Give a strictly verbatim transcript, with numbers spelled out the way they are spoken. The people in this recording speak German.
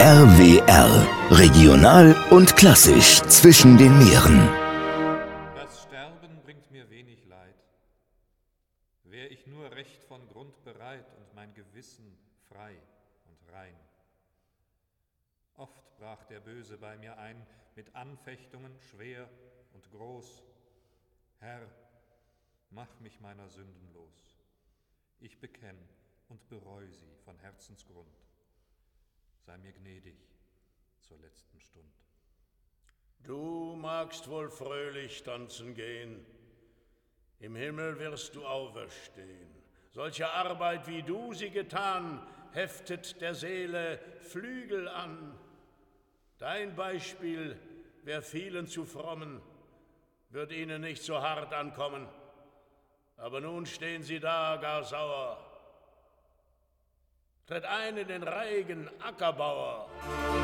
R W R. Regional und klassisch zwischen den Meeren. Das Sterben bringt mir wenig Leid. Wär ich nur recht von Grund bereit und mein Gewissen frei und rein. Oft brach der Böse bei mir ein, mit Anfechtungen schwer und groß. Herr, mach mich meiner Sünden los. Ich bekenn und bereu sie von Herzensgrund. Sei mir gnädig zur letzten Stund. Du magst wohl fröhlich tanzen gehen, im Himmel wirst du auferstehen. Solche Arbeit, wie du sie getan, heftet der Seele Flügel an. Dein Beispiel wär vielen zu frommen, wird ihnen nicht so hart ankommen. Aber nun stehen sie da gar sauer. Tritt ein in den Reigen, Ackerbauer.